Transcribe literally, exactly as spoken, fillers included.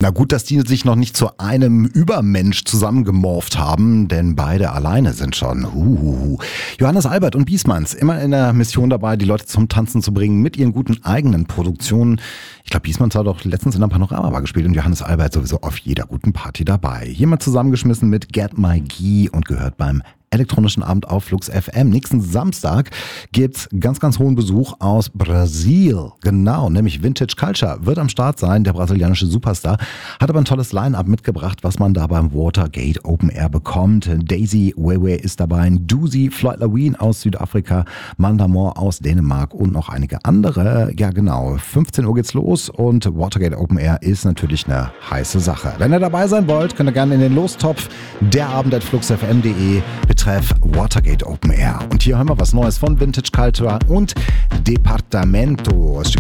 Na gut, dass die sich noch nicht zu einem Übermensch zusammengemorpht haben, denn beide alleine sind schon. Huhuhu. Johannes Albert und Biesmanns, immer in der Mission dabei, die Leute zum Tanzen zu bringen mit ihren guten eigenen Produktionen. Ich glaube, Biesmanns hat doch letztens in der Panorama gespielt und Johannes Albert sowieso auf jeder guten Party dabei. Hier mal zusammengeschmissen mit Get My Ghee und gehört beim elektronischen Abend auf Flux F M. Nächsten Samstag gibt's ganz, ganz hohen Besuch aus Brasil. Genau, nämlich Vintage Culture wird am Start sein. Der brasilianische Superstar hat aber ein tolles Line-Up mitgebracht, was man da beim Watergate Open Air bekommt. Daisy Wewe ist dabei, Doozy, Floyd Lawine aus Südafrika, Mandamore aus Dänemark und noch einige andere. Ja genau, fünfzehn Uhr geht's los und Watergate Open Air ist natürlich eine heiße Sache. Wenn ihr dabei sein wollt, könnt ihr gerne in den Lostopf der Abend at fluxfm punkt de betreff Watergate Open Air. Und hier hören wir was Neues von Vintage Culture und Departamento.